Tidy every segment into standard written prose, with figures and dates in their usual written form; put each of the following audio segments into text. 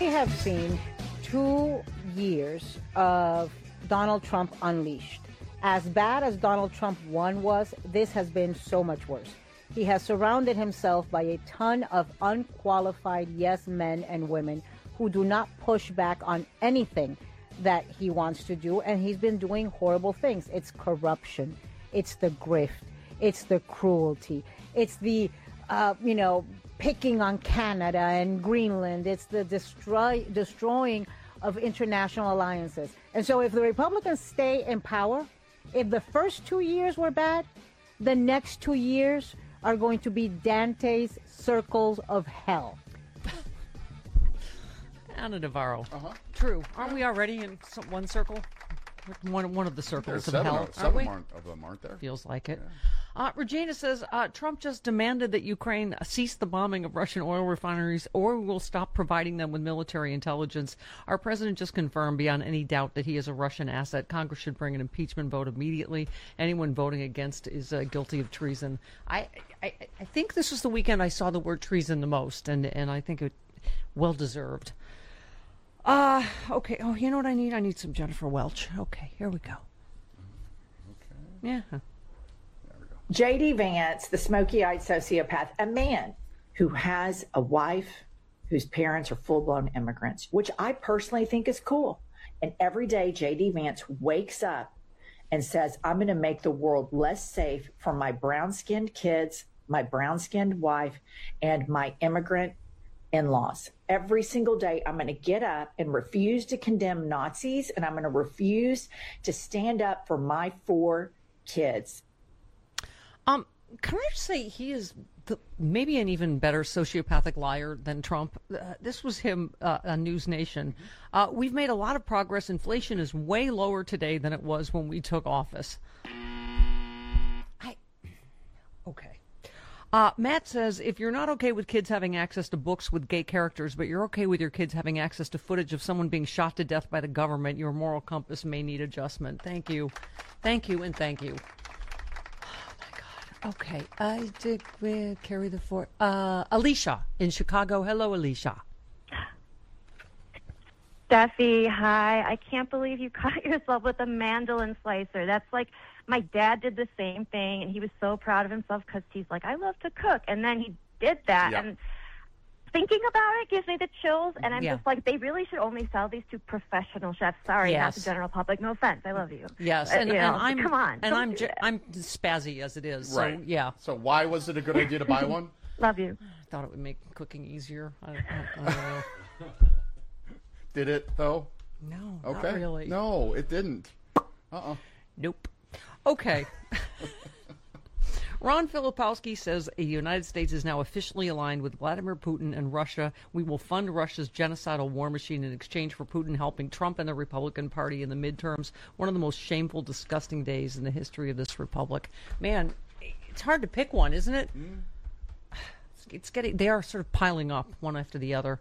have seen 2 years of Donald Trump unleashed. As bad as Donald Trump 1 was, this has been so much worse. He has surrounded himself by a ton of unqualified yes men and women who do not push back on anything that he wants to do, and he's been doing horrible things. It's corruption. It's the grift. It's the cruelty. It's the, picking on Canada and Greenland. It's the destroying of international alliances. And so if the Republicans stay in power, if the first 2 years were bad, the next 2 years are going to be Dante's circles of hell. Anna Navarro. True. Aren't we already in one circle? One of the circles of hell. Seven of them aren't there? Feels like it. Regina says, Trump just demanded that Ukraine cease the bombing of Russian oil refineries or we will stop providing them with military intelligence. Our president just confirmed beyond any doubt that he is a Russian asset. Congress should bring an impeachment vote immediately. Anyone voting against is guilty of treason. I think this was the weekend I saw the word treason the most, and I think it well deserved. Okay. Oh, you know what I need? I need some Jennifer Welch. Okay, here we go. Okay. Yeah. There we go. J.D. Vance, the smoky-eyed sociopath, a man who has a wife whose parents are full-blown immigrants, which I personally think is cool. And every day, J.D. Vance wakes up and says, I'm going to make the world less safe for my brown-skinned kids, my brown-skinned wife, and my immigrant in-laws. Every single day, I'm going to get up and refuse to condemn Nazis, and I'm going to refuse to stand up for my 4 kids. Can I just say he is maybe an even better sociopathic liar than Trump? This was him on News Nation. We've made a lot of progress. Inflation is way lower today than it was when we took office. Okay. Matt says, if you're not okay with kids having access to books with gay characters, but you're okay with your kids having access to footage of someone being shot to death by the government, your moral compass may need adjustment. Thank you. Thank you, and thank you. Oh, my God. Okay. I did carry the fort. Alicia in Chicago. Hello, Alicia. Steffi, hi. I can't believe you caught yourself with a mandolin slicer. That's like... My dad did the same thing, and he was so proud of himself because he's like, I love to cook. And then he did that. Yep. And thinking about it gives me the chills. And I'm just like, they really should only sell these to professional chefs. Sorry, not the general public. No offense. I love you. Yes. And I'm, come on. And I'm spazzy as it is. Right. So, yeah. So why was it a good idea to buy one? Love you. I thought it would make cooking easier. I don't know. Did it, though? No, Okay. not really. No, it didn't. Nope. Okay. Ron Filipowski says the United States is now officially aligned with Vladimir Putin and Russia. We will fund Russia's genocidal war machine in exchange for Putin helping Trump and the Republican Party in the midterms. One of the most shameful, disgusting days in the history of this republic. Man, it's hard to pick one, isn't it? It's getting. They are sort of piling up one after the other.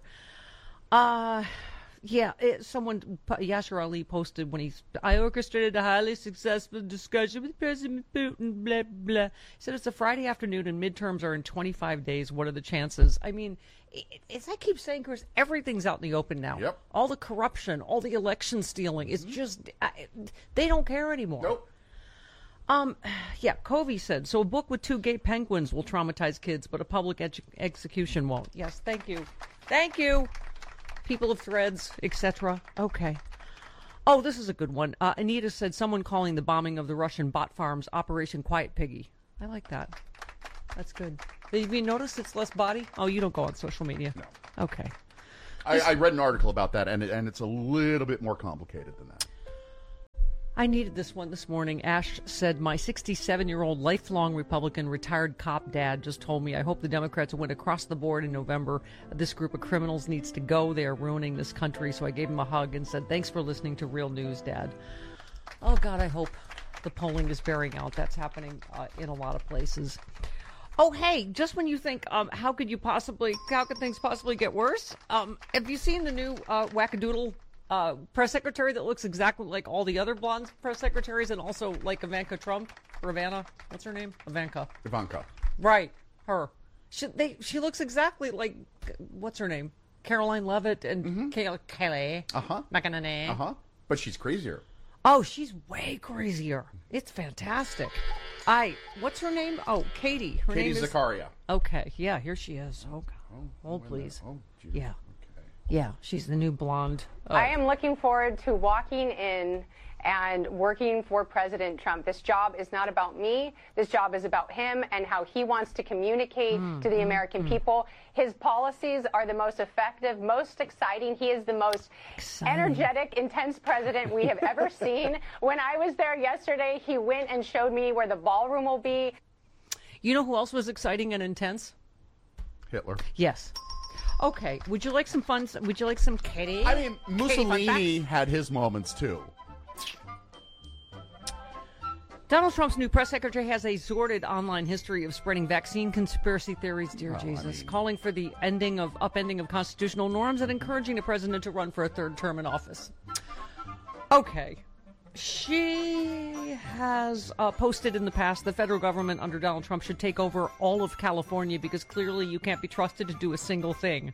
Yeah, Yashar Ali posted when I orchestrated a highly successful discussion with President Putin, blah, blah. He said it's a Friday afternoon and midterms are in 25 days. What are the chances? I mean, as I keep saying, Chris, everything's out in the open now. Yep. All the corruption, all the election stealing. It's just, they don't care anymore. Nope. Yeah, Covey said, so a book with 2 gay penguins will traumatize kids, but a public execution won't. Yes, thank you. Thank you. People of Threads, etc. Okay. Oh, this is a good one. Anita said someone calling the bombing of the Russian bot farms Operation Quiet Piggy. I like that. That's good. Have you noticed it's less body? Oh, you don't go on social media. No. Okay. I read an article about that, and it's a little bit more complicated than that. I needed this one this morning. Ash said, my 67-year-old lifelong Republican retired cop dad just told me, I hope the Democrats win across the board in November. This group of criminals needs to go. They are ruining this country. So I gave him a hug and said, thanks for listening to Real News, Dad. Oh, God, I hope the polling is bearing out. That's happening in a lot of places. Oh, hey, just when you think, how could things possibly get worse? Have you seen the new wackadoodle press secretary that looks exactly like all the other blonde press secretaries and also like Ivanka Trump or Ivana? What's her name? Ivanka. Ivanka. Right. Her. She looks exactly like, what's her name? Caroline Leavitt and Kelly McEnany. But she's crazier. Oh, she's way crazier. It's fantastic. What's her name? Oh, Katie. Her Katie name is Zakaria. Okay, yeah, here she is. Oh, God. Hold, please. Oh, geez. Yeah. Okay. Yeah, she's the new blonde. I am looking forward to walking in and working for President Trump. This job is not about me. This job is about him and how he wants to communicate to the American people. His policies are the most effective, most exciting. He is the most energetic, intense president we have ever seen. When I was there yesterday, he went and showed me where the ballroom will be. You know who else was exciting and intense? Hitler. Yes. Okay, would you like some fun? Would you like some Katie? I mean, Katie fun Mussolini facts? had his moments too. Donald Trump's new press secretary has a sordid online history of spreading vaccine conspiracy theories, dear Jesus, calling for the upending of constitutional norms and encouraging the president to run for a third term in office. Okay. She has posted in the past the federal government under Donald Trump should take over all of California because clearly you can't be trusted to do a single thing.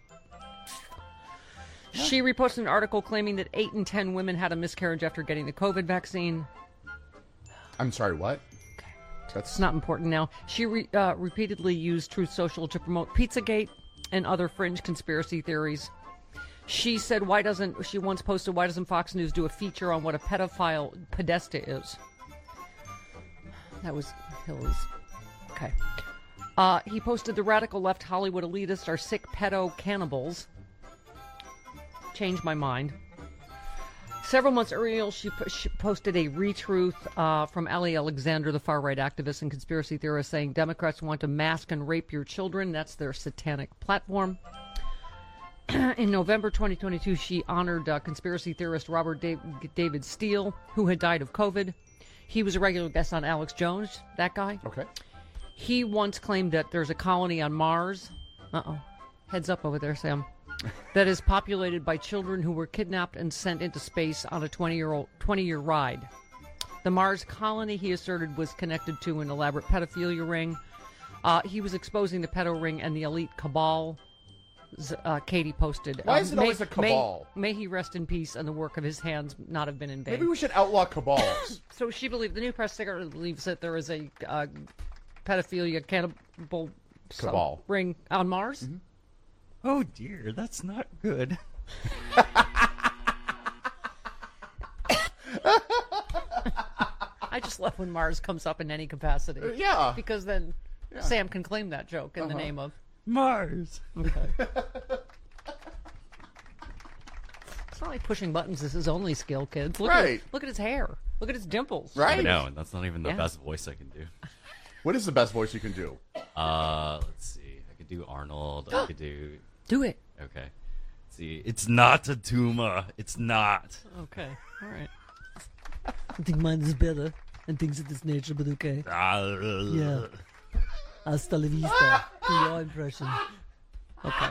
She reposted an article claiming that 8 in 10 women had a miscarriage after getting the COVID vaccine. I'm sorry, what? Okay. That's not important now. She repeatedly used Truth Social to promote Pizzagate and other fringe conspiracy theories. She said, she once posted, why doesn't Fox News do a feature on what a pedophile Podesta is? That was Hillary's. Okay. He posted, the radical left Hollywood elitists are sick pedo cannibals. Changed my mind. Several months earlier, she posted a retruth from Ali Alexander, the far-right activist and conspiracy theorist, saying Democrats want to mask and rape your children. That's their satanic platform. In November 2022, she honored conspiracy theorist Robert David Steele, who had died of COVID. He was a regular guest on Alex Jones, that guy. Okay. He once claimed that there's a colony on Mars. Heads up over there, Sam. That is populated by children who were kidnapped and sent into space on a 20-year ride. The Mars colony, he asserted, was connected to an elaborate pedophilia ring. He was exposing the pedo ring and the elite cabal. Katie posted. Why is it always a cabal? May he rest in peace and the work of his hands not have been in vain. Maybe we should outlaw cabals. So she believed, the new press secretary believes that there is a pedophilia cannibal cabal ring on Mars. Mm-hmm. Oh dear, that's not good. I just love when Mars comes up in any capacity. Yeah. Because then Sam can claim that joke in the name of Mars. Okay. It's not like pushing buttons is his only skill, kids. Look at his hair. Look at his dimples. Right. I know, and that's not even the best voice I can do. What is the best voice you can do? Let's see. I could do Arnold. I could do... Do it. Okay. Let's see. It's not a tumor. It's not. Okay. All right. I think mine is better and things of this nature, but okay. Yeah. Hasta la vista. Do your impression. Okay.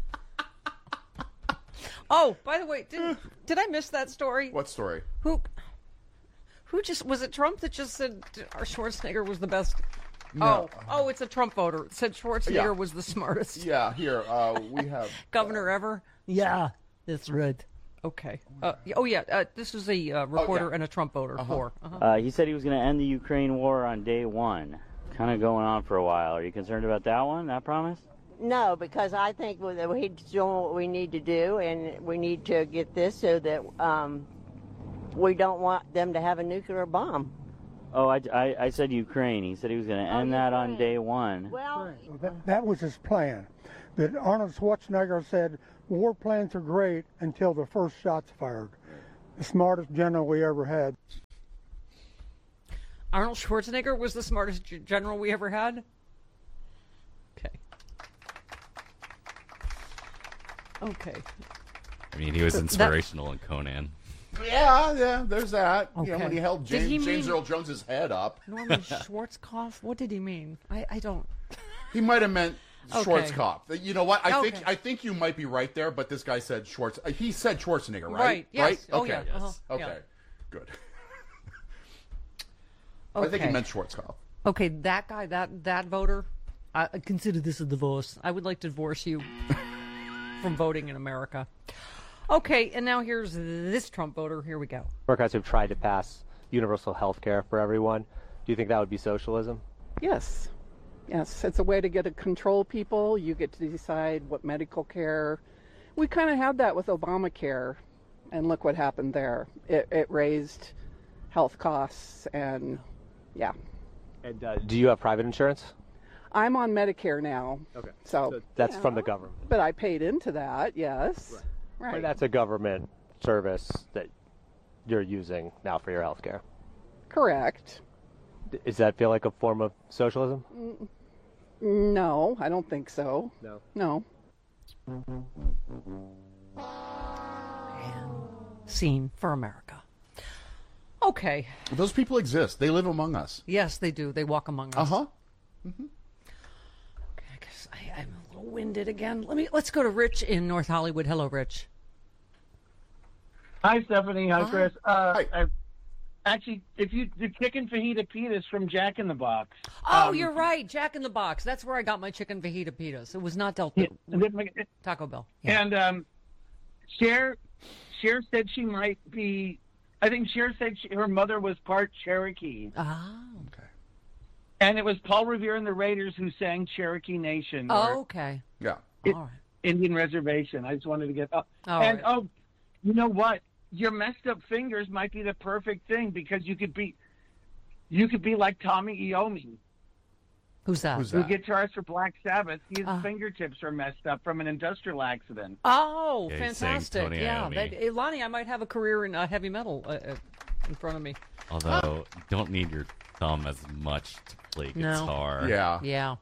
Oh, by the way, did I miss that story? What story? Who just, was it Trump that just said our Schwarzenegger was the best? No. Oh, it's a Trump voter. It said Schwarzenegger was the smartest. Yeah, here, we have... Governor ever? Yeah, that's right. Okay. This is a reporter and a Trump voter. He said he was going to end the Ukraine war on day one. Kind of going on for a while. Are you concerned about that one, that promise? No, because I think that he's doing what we need to do, and we need to get this so that we don't want them to have a nuclear bomb. Oh, I said Ukraine. He said he was going to end that on day one. Well, that was his plan. But Arnold Schwarzenegger said, war plans are great until the first shot's fired. The smartest general we ever had. Arnold Schwarzenegger was the smartest general we ever had? Okay. Okay. I mean, he was inspirational in Conan. Yeah, there's that. Okay. Yeah, when he held James Earl Jones's head up. Norman Schwarzkopf? What did he mean? I don't... He might have meant Okay. Schwarzkopf. You know what? I think you might be right there, but this guy said he said Schwarzenegger, right? Right, yes. Right? Oh, Okay. yeah. Uh-huh. Okay. Yeah. Good. Okay. I think he meant Schwarzkopf. Okay, that guy, that voter, I consider this a divorce. I would like to divorce you. from voting in America. Okay, and now here's this Trump voter. Here we go. Democrats have tried to pass universal health care for everyone. Do you think that would be socialism? Yes. Yes, it's a way to get to control people. You get to decide what medical care. We kind of had that with Obamacare, and look what happened there. It raised health costs, and yeah. And do you have private insurance? I'm on Medicare now. Okay. So that's from the government. But I paid into that, yes. Right. But that's a government service that you're using now for your health care. Correct. Does that feel like a form of socialism? No, I don't think so. No. Scene for America. Okay. Those people exist. They live among us. Yes, they do. They walk among us. Uh-huh. Okay, I guess I'm a little winded again. Let's go to Rich in North Hollywood. Hello, Rich. Hi, Stephanie. Hi, Chris. Hi. Actually, the chicken fajita pitas from Jack in the Box. Oh, you're right. Jack in the Box. That's where I got my chicken fajita pitas. It was not Taco Bell. Yeah. And Cher said she might be. I think Cher said her mother was part Cherokee. Ah. Okay. And it was Paul Revere and the Raiders who sang Cherokee Nation. Oh, okay. Yeah. All right. Indian Reservation. I just wanted to get up. Right. Oh, you know what? Your messed up fingers might be the perfect thing because you could be like Tommy Iommi. Who's that? Who guitars for Black Sabbath. His fingertips are messed up from an industrial accident. Oh, Yeah, fantastic. Yeah. Lonnie, I might have a career in heavy metal in front of me. Although, you don't need your thumb as much to play guitar. No. Yeah. Yeah.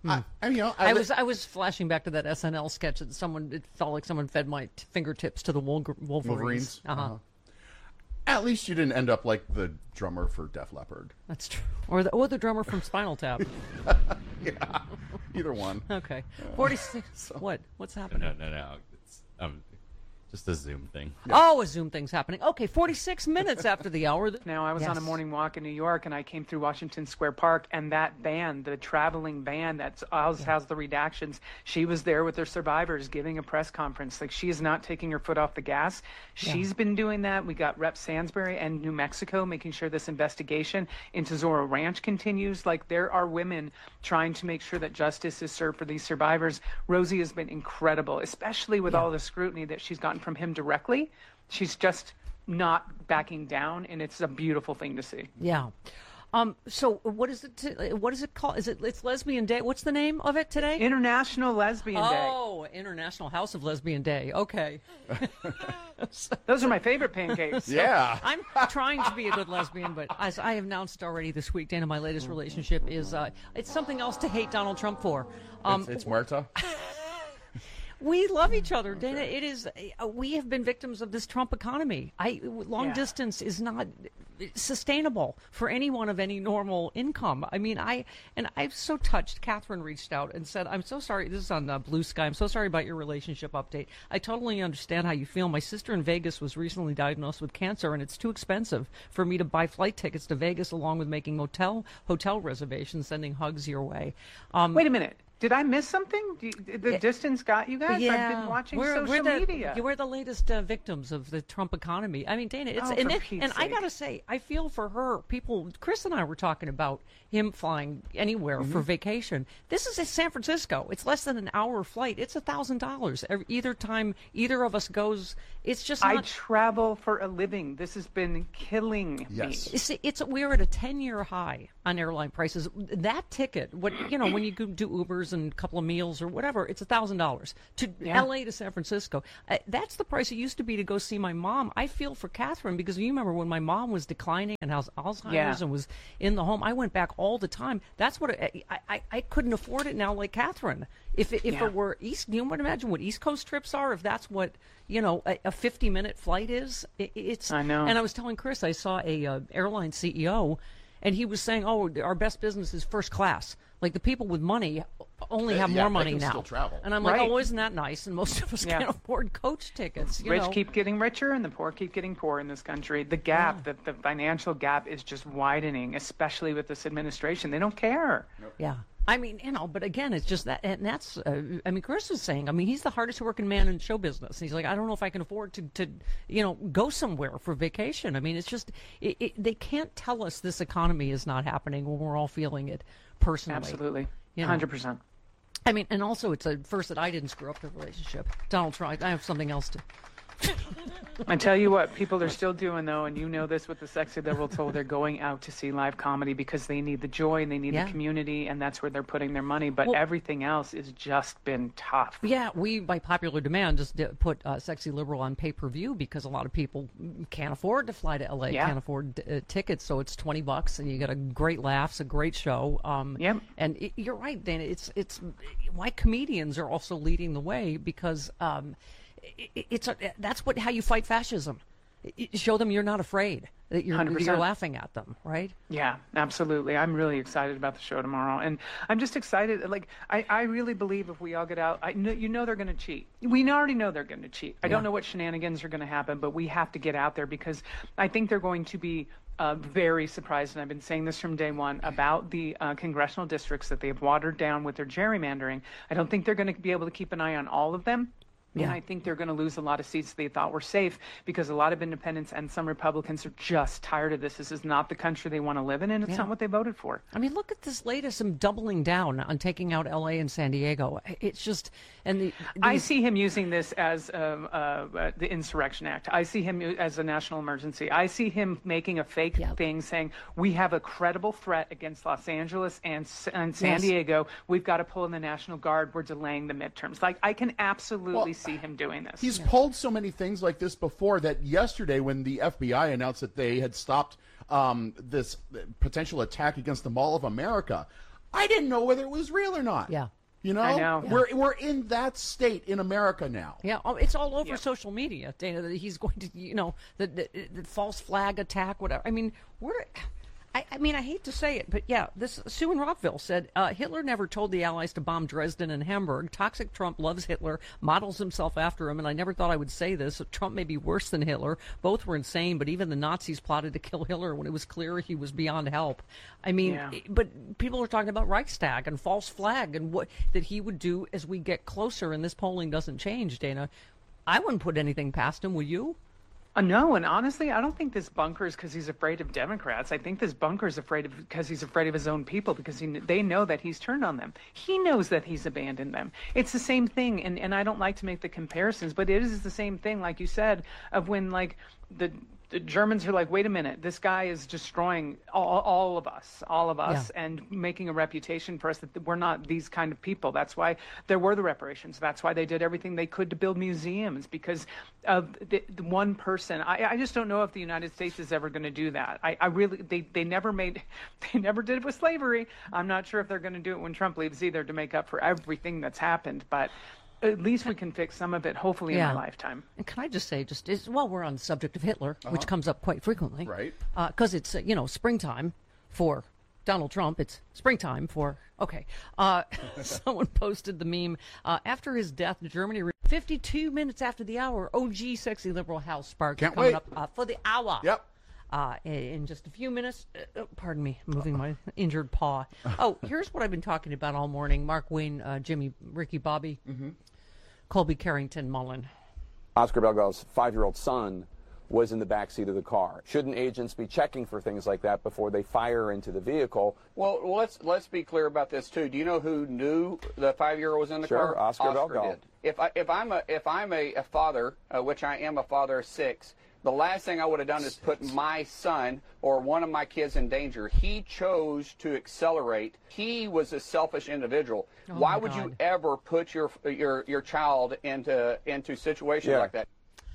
I was flashing back to that SNL sketch that it felt like someone fed my fingertips to the Wolverines. Uh-huh. At least you didn't end up like the drummer for Def Leppard. That's true. Or the drummer from Spinal Tap. Yeah. Either one. Okay. 46. What? What's happening? No. It's just a Zoom thing. Oh, a Zoom thing's happening. Okay, 46 minutes after the hour. Now, I was on a morning walk in New York, and I came through Washington Square Park, and that band, the traveling band that always has the redactions, she was there with their survivors giving a press conference. Like, she is not taking her foot off the gas. She's been doing that. We got Rep. Sansbury and New Mexico making sure this investigation into Zorro Ranch continues. Like, there are women trying to make sure that justice is served for these survivors. Rosie has been incredible, especially with all the scrutiny that she's gotten from him directly. She's just not backing down, and it's a beautiful thing to see. Yeah. So what is it called? It's Lesbian Day? What's the name of it today? International Lesbian Day. Oh, International House of Lesbian Day. Okay. Those are my favorite pancakes. So I'm trying to be a good lesbian, but as I announced already this week, Dana, my latest relationship is it's something else to hate Donald Trump for. It's Muerta. We love each other, Dana. It is. We have been victims of this Trump economy. Long distance is not sustainable for anyone of any normal income. I mean, I'm so touched. Catherine reached out and said, "I'm so sorry." This is on Blue Sky. I'm so sorry about your relationship update. I totally understand how you feel. My sister in Vegas was recently diagnosed with cancer, and it's too expensive for me to buy flight tickets to Vegas, along with making hotel reservations. Sending hugs your way. Wait a minute. Did I miss something? The distance got you guys? Yeah. I've been watching social media. We're the latest victims of the Trump economy. I mean, Dana, and I got to say, I feel for her. Chris and I were talking about him flying anywhere for vacation. This is in San Francisco. It's less than an hour flight. It's $1,000 either time either of us goes. It's just not... I travel for a living. This has been killing me. We're at a 10-year high on airline prices. That ticket, when you do Ubers and a couple of meals or whatever, it's $1,000 to L.A. to San Francisco. That's the price it used to be to go see my mom. I feel for Catherine because you remember when my mom was declining and has Alzheimer's and was in the home. I went back all the time. That's what I couldn't afford it now, like Catherine. If it were East, you would imagine what East Coast trips are. If that's what a 50-minute flight is, it's. I know. And I was telling Chris, I saw a airline CEO, and he was saying, "Oh, our best business is first class. Like the people with money only have more money now." Still travel. And I'm like, "Oh, isn't that nice?" And most of us can't afford coach tickets. Rich keep getting richer, and the poor keep getting poor in this country. The gap, the financial gap, is just widening, especially with this administration. They don't care. Yeah. I mean, but again, it's just that, and that's, Chris was saying, he's the hardest working man in show business. He's like, I don't know if I can afford to go somewhere for vacation. It's just, they can't tell us this economy is not happening when we're all feeling it personally. Absolutely. 100%. And also it's a first that I didn't screw up the relationship. Donald Trump, I have something else to... I tell you what, people are still doing, though, and you know this with the Sexy Liberal toll, they're going out to see live comedy because they need the joy and they need the community, and that's where they're putting their money. But everything else has just been tough. Yeah, we, by popular demand, just put Sexy Liberal on pay-per-view because a lot of people can't afford to fly to L.A., can't afford tickets, so it's $20, and you get a great laughs, a great show. And you're right, Dana, it's why comedians are also leading the way because... that's how you fight fascism. Show them you're not afraid, that you're laughing at them, right? Yeah, absolutely. I'm really excited about the show tomorrow, and I'm just excited. Like I really believe if we all get out, they're going to cheat. We already know they're going to cheat. I don't know what shenanigans are going to happen, but we have to get out there because I think they're going to be very surprised, and I've been saying this from day one, about the congressional districts that they've watered down with their gerrymandering. I don't think they're going to be able to keep an eye on all of them. And I think they're going to lose a lot of seats they thought were safe because a lot of independents and some Republicans are just tired of this. This is not the country they want to live in, and it's not what they voted for. Look at this latest, him doubling down on taking out L.A. and San Diego. It's just... I see him using this as the Insurrection Act. I see him as a national emergency. I see him making a fake thing saying, we have a credible threat against Los Angeles and San Diego. We've got to pull in the National Guard. We're delaying the midterms. Like, I can absolutely see him doing this. He's pulled so many things like this before that yesterday when the FBI announced that they had stopped this potential attack against the Mall of America, I didn't know whether it was real or not. Yeah. I know. We're in that state in America now. Yeah, it's all over social media, Dana, that he's going to, the false flag attack, whatever. I hate to say it, but this Sue in Rockville said, Hitler never told the Allies to bomb Dresden and Hamburg. Toxic Trump loves Hitler, models himself after him, and I never thought I would say this. Trump may be worse than Hitler. Both were insane, but even the Nazis plotted to kill Hitler when it was clear he was beyond help. But people are talking about Reichstag and false flag and what that he would do as we get closer and this polling doesn't change, Dana. I wouldn't put anything past him, would you? No, and honestly, I don't think this bunker is because he's afraid of Democrats. I think this bunker is because he's afraid of his own people because they know that he's turned on them. He knows that he's abandoned them. It's the same thing, and I don't like to make the comparisons, but it is the same thing, like you said, of when the Germans are like, wait a minute, this guy is destroying all of us, and making a reputation for us that we're not these kind of people. That's why there were the reparations. That's why they did everything they could to build museums, because of the one person. I just don't know if the United States is ever going to do that. I really, they never did it with slavery. I'm not sure if they're going to do it when Trump leaves either, to make up for everything that's happened, but at least we can fix some of it, hopefully, in our lifetime. And can I just say, while we're on the subject of Hitler, which comes up quite frequently, right? Because it's springtime for Donald Trump. It's springtime for someone posted the meme after his death. Germany, 52 minutes after the hour. OG Sexy Liberal House Spark coming up for the hour. Yep. In just a few minutes. Pardon me, moving my injured paw. Here's what I've been talking about all morning. Mark Wayne, Jimmy, Ricky Bobby, Colby Carrington, Mullen. Oscar Belgal's 5-year-old son was in the backseat of the car. Shouldn't agents be checking for things like that before they fire into the vehicle? Well, let's be clear about this too. Do you know who knew the 5-year-old was in the car? Sure, Oscar Belgal did. If I'm a father, which I am a father of 6, the last thing I would have done is put my son or one of my kids in danger. He chose to accelerate. He was a selfish individual. Why would you ever put your child into situations like that?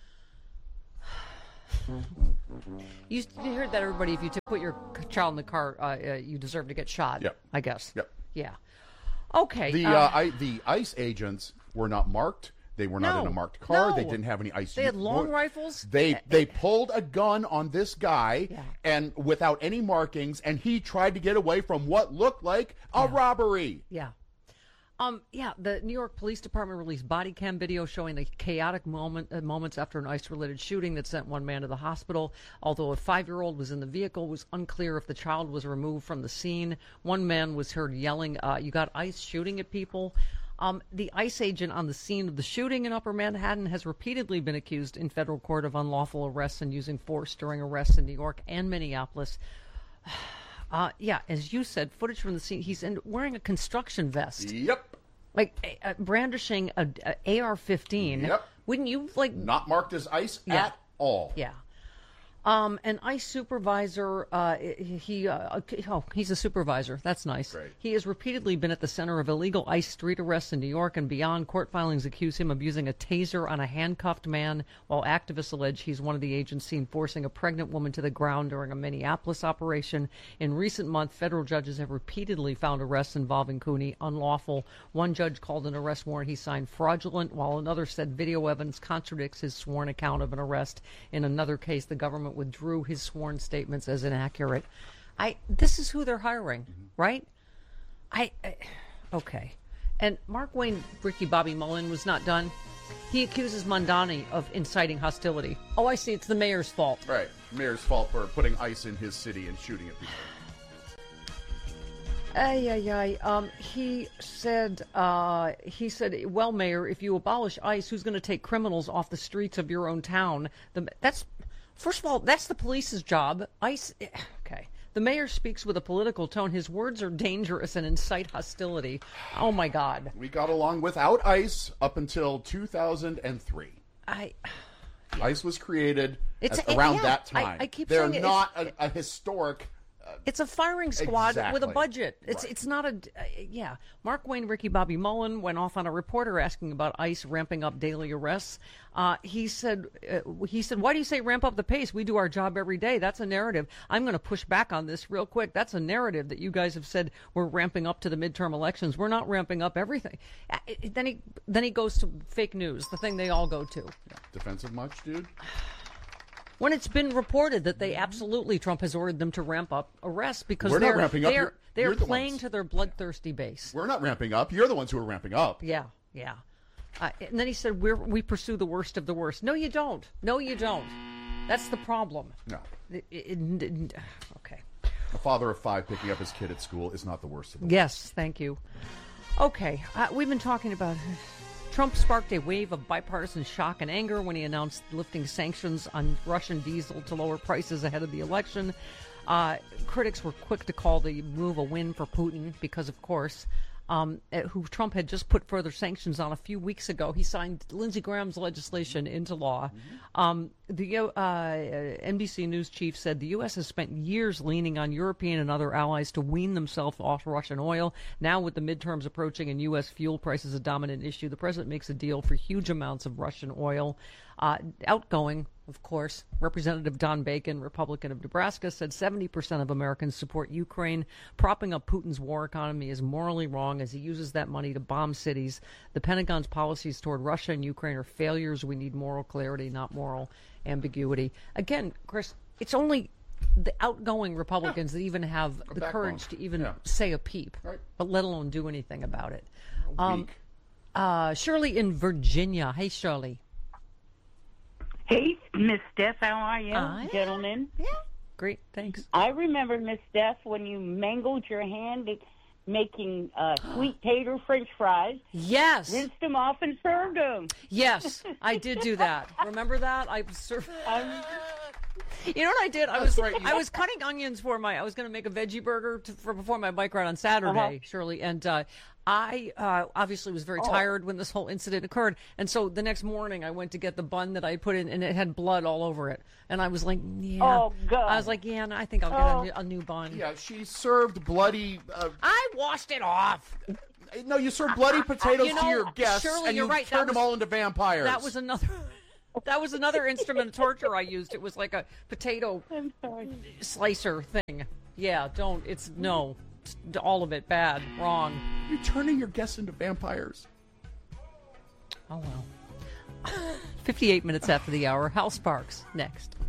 You heard that, everybody. If you put your child in the car, you deserve to get shot. Yep. I guess. Yep. Yeah. Okay. The ICE agents were not marked. They were not in a marked car. No. They didn't have any ICE. They had long rifles. They pulled a gun on this guy and without any markings, and he tried to get away from what looked like a robbery. Yeah. The New York Police Department released body cam video showing the chaotic moments after an ICE-related shooting that sent one man to the hospital. Although a 5-year-old was in the vehicle, it was unclear if the child was removed from the scene. One man was heard yelling, "You got ICE shooting at people." The ICE agent on the scene of the shooting in Upper Manhattan has repeatedly been accused in federal court of unlawful arrests and using force during arrests in New York and Minneapolis. As you said, footage from the scene, he's wearing a construction vest. Yep. Like brandishing a AR-15. Yep. Wouldn't you not marked as ICE at all? Yeah. An ICE supervisor, he's a supervisor. That's nice. Great. He has repeatedly been at the center of illegal ICE street arrests in New York and beyond. Court filings accuse him of using a taser on a handcuffed man, while activists allege he's one of the agents seen forcing a pregnant woman to the ground during a Minneapolis operation. In recent months, federal judges have repeatedly found arrests involving Cooney unlawful. One judge called an arrest warrant he signed fraudulent, while another said video evidence contradicts his sworn account of an arrest. In another case, the government withdrew his sworn statements as inaccurate. This is who they're hiring, right? Okay. And Mark Wayne, Ricky Bobby Mullen was not done. He accuses Mondani of inciting hostility. Oh, I see. It's the mayor's fault. Right. Mayor's fault for putting ICE in his city and shooting at people. He said, well, Mayor, if you abolish ICE, who's going to take criminals off the streets of your own town? First of all, that's the police's job. ICE, okay. The mayor speaks with a political tone. His words are dangerous and incite hostility. Oh, my God. We got along without ICE up until 2003. ICE was created around that time. I keep They're saying not a historic... It's a firing squad with a budget. It's Right. It's not a Mark Wayne, Ricky Bobby Mullen went off on a reporter asking about ICE ramping up daily arrests. He said, "Why do you say ramp up the pace? We do our job every day. That's a narrative. I'm going to push back on this real quick. That's a narrative that you guys have said we're ramping up to the midterm elections. We're not ramping up everything." Then he goes to fake news, the thing they all go to. Yeah. Defensive much, dude? When it's been reported that Trump has ordered them to ramp up arrests because We're not ramping up. They're playing to their bloodthirsty base. We're not ramping up. You're the ones who are ramping up. Yeah. And then he said, we pursue the worst of the worst. No, you don't. That's the problem. No. Okay. A father of 5 picking up his kid at school is not the worst of the worst. Yes, thank you. Okay, we've been talking about... Trump sparked a wave of bipartisan shock and anger when he announced lifting sanctions on Russian diesel to lower prices ahead of the election. Critics were quick to call the move a win for Putin because, of course, who Trump had just put further sanctions on a few weeks ago. He signed Lindsey Graham's legislation into law. The NBC News chief said the U.S. has spent years leaning on European and other allies to wean themselves off Russian oil. Now, with the midterms approaching and U.S. fuel prices a dominant issue, the president makes a deal for huge amounts of Russian oil. Outgoing, of course, Representative Don Bacon, Republican of Nebraska, said 70% of Americans support Ukraine. Propping up Putin's war economy is morally wrong as he uses that money to bomb cities. The Pentagon's policies toward Russia and Ukraine are failures. We need moral clarity, not moral ambiguity. Again, Chris, it's only the outgoing Republicans that even have the courage to even say a peep, but let alone do anything about it. Shirley in Virginia. Hey, Shirley. Hey, Miss Steph, how are you, gentlemen? Yeah, great, thanks. I remember, Miss Steph, when you mangled your hand making sweet tater French fries. Yes. Rinsed them off and served them. Yes, I did do that. Remember that? I served... You know what I did? I was cutting onions I was going to make a veggie burger before my bike ride on Saturday, Shirley, and I obviously was very tired when this whole incident occurred, and so the next morning I went to get the bun that I put in, and it had blood all over it, and I was like, Oh, God. I was like, I think I'll get a new bun. Yeah, she served bloody... I washed it off. No, you served bloody potatoes to your guests, Shirley, and you right. turned them all into vampires. That was another instrument of torture I used. It was like a potato slicer thing. Yeah, no. All of it bad, wrong. You're turning your guests into vampires. Oh, well. 58 minutes after the hour. Hal Sparks, next.